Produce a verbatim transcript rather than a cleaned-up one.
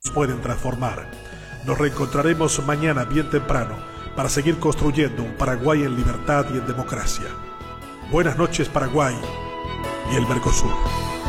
pueden transformar. Nos reencontraremos mañana bien temprano para seguir construyendo un Paraguay en libertad y en democracia. Buenas noches, Paraguay y el Mercosur.